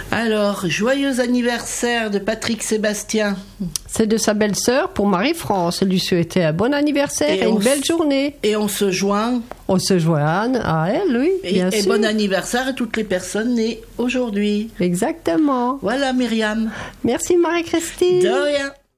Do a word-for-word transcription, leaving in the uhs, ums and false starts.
Alors, joyeux anniversaire de Patrick Sébastien. C'est de sa belle-sœur pour Marie-France. Elle lui souhaitait un bon anniversaire et, et une belle s- journée. Et on se joint. On se joint à elle, oui, bien et, sûr. Et bon anniversaire à toutes les personnes nées aujourd'hui. Exactement. Voilà, Myriam. Merci Marie-Christine. De rien.